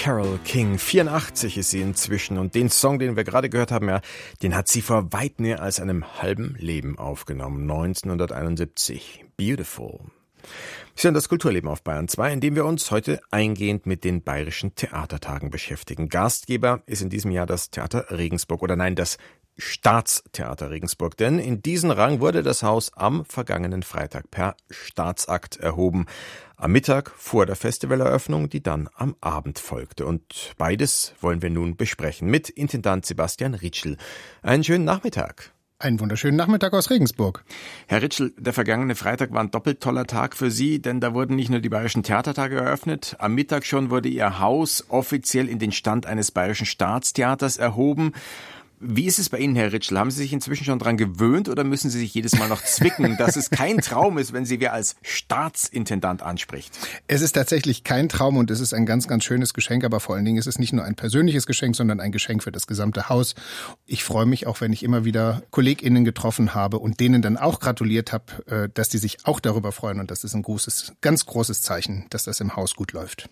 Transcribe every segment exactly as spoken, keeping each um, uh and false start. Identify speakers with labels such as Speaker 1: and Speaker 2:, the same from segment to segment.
Speaker 1: Carole King. vierundachtzig ist sie inzwischen und den Song, den wir gerade gehört haben, ja, den hat sie vor weit mehr als einem halben Leben aufgenommen. neunzehnhunderteinundsiebzig. Beautiful. Sie hören das Kulturleben auf Bayern zwei, in dem wir uns heute eingehend mit den Bayerischen Theatertagen beschäftigen. Gastgeber ist in diesem Jahr das Theater Regensburg oder nein, das Staatstheater Regensburg, denn in diesen Rang wurde das Haus am vergangenen Freitag per Staatsakt erhoben. Am Mittag vor der Festivaleröffnung, die dann am Abend folgte. Und beides wollen wir nun besprechen mit Intendant Sebastian Ritschl. Einen schönen Nachmittag.
Speaker 2: Einen wunderschönen Nachmittag aus Regensburg.
Speaker 1: Herr Ritschl, der vergangene Freitag war ein doppelt toller Tag für Sie, denn da wurden nicht nur die Bayerischen Theatertage eröffnet, am Mittag schon wurde Ihr Haus offiziell in den Stand eines Bayerischen Staatstheaters erhoben. Wie ist es bei Ihnen, Herr Ritschl? Haben Sie sich inzwischen schon dran gewöhnt oder müssen Sie sich jedes Mal noch zwicken, dass es kein Traum ist, wenn Sie wer als Staatsintendant anspricht?
Speaker 2: Es ist tatsächlich kein Traum und es ist ein ganz, ganz schönes Geschenk, aber vor allen Dingen ist es nicht nur ein persönliches Geschenk, sondern ein Geschenk für das gesamte Haus. Ich freue mich auch, wenn ich immer wieder KollegInnen getroffen habe und denen dann auch gratuliert habe, dass die sich auch darüber freuen und das ist ein großes, ganz großes Zeichen, dass das im Haus gut läuft.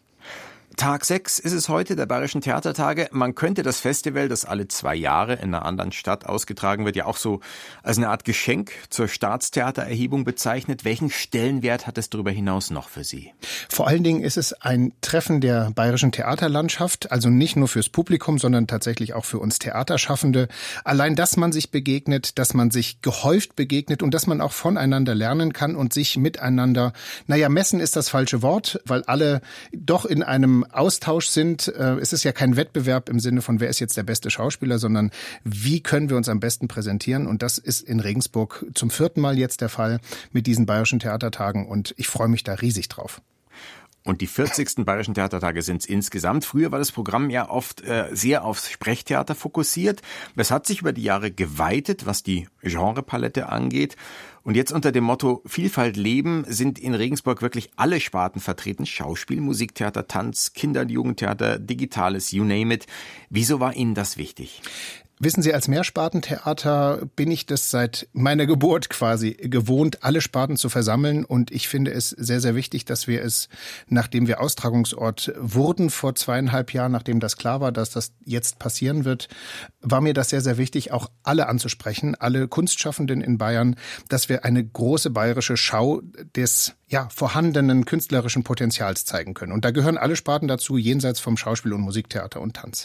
Speaker 1: Tag sechs ist es heute der Bayerischen Theatertage. Man könnte das Festival, das alle zwei Jahre in einer anderen Stadt ausgetragen wird, ja auch so als eine Art Geschenk zur Staatstheatererhebung bezeichnet. Welchen Stellenwert hat es darüber hinaus noch für Sie?
Speaker 2: Vor allen Dingen ist es ein Treffen der bayerischen Theaterlandschaft, also nicht nur fürs Publikum, sondern tatsächlich auch für uns Theaterschaffende. Allein, dass man sich begegnet, dass man sich gehäuft begegnet und dass man auch voneinander lernen kann und sich miteinander, naja, messen ist das falsche Wort, weil alle doch in einem Austausch sind. Es ist ja kein Wettbewerb im Sinne von, wer ist jetzt der beste Schauspieler, sondern wie können wir uns am besten präsentieren? Und das ist in Regensburg zum vierten Mal jetzt der Fall mit diesen Bayerischen Theatertagen und ich freue mich da riesig drauf.
Speaker 1: Und die vierzigsten Bayerischen Theatertage sind es insgesamt. Früher war das Programm ja oft äh, sehr aufs Sprechtheater fokussiert. Es hat sich über die Jahre geweitet, was die Genrepalette angeht. Und jetzt unter dem Motto Vielfalt leben sind in Regensburg wirklich alle Sparten vertreten. Schauspiel, Musiktheater, Tanz, Kinder- und Jugendtheater, Digitales, you name it. Wieso war Ihnen das wichtig?
Speaker 2: Wissen Sie, als Mehrspartentheater bin ich das seit meiner Geburt quasi gewohnt, alle Sparten zu versammeln. Und ich finde es sehr, sehr wichtig, dass wir es, nachdem wir Austragungsort wurden vor zweieinhalb Jahren, nachdem das klar war, dass das jetzt passieren wird, war mir das sehr, sehr wichtig, auch alle anzusprechen, alle Kunstschaffenden in Bayern, dass wir eine große bayerische Schau des ja, vorhandenen künstlerischen Potenzials zeigen können. Und da gehören alle Sparten dazu, jenseits vom Schauspiel und Musiktheater und Tanz.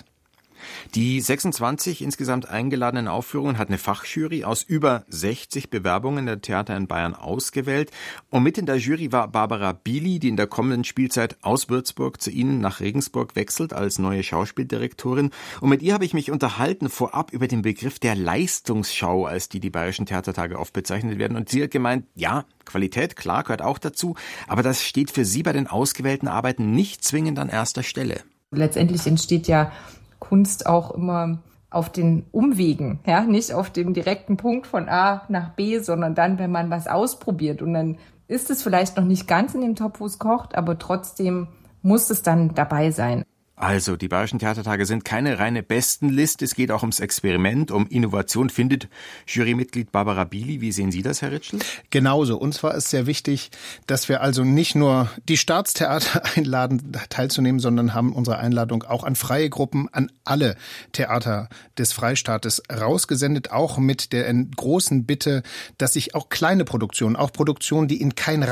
Speaker 1: Die sechsundzwanzig insgesamt eingeladenen Aufführungen hat eine Fachjury aus über sechzig Bewerbungen der Theater in Bayern ausgewählt. Und mit in der Jury war Barbara Bili, die in der kommenden Spielzeit aus Würzburg zu Ihnen nach Regensburg wechselt als neue Schauspieldirektorin. Und mit ihr habe ich mich unterhalten vorab über den Begriff der Leistungsschau, als die die Bayerischen Theatertage oft bezeichnet werden. Und sie hat gemeint, ja, Qualität, klar, gehört auch dazu. Aber das steht für Sie bei den ausgewählten Arbeiten nicht zwingend an erster Stelle.
Speaker 3: Letztendlich entsteht ja Kunst auch immer auf den Umwegen, ja, nicht auf dem direkten Punkt von A nach B, sondern dann, wenn man was ausprobiert und dann ist es vielleicht noch nicht ganz in dem Topf, wo es kocht, aber trotzdem muss es dann dabei sein.
Speaker 1: Also, die Bayerischen Theatertage sind keine reine Bestenliste. Es geht auch ums Experiment, um Innovation, findet Jurymitglied Barbara Bili. Wie sehen Sie das, Herr Ritschl?
Speaker 2: Genauso. Uns war es sehr wichtig, dass wir also nicht nur die Staatstheater einladen, teilzunehmen, sondern haben unsere Einladung auch an freie Gruppen, an alle Theater des Freistaates rausgesendet, auch mit der großen Bitte, dass sich auch kleine Produktionen, auch Produktionen, die in kein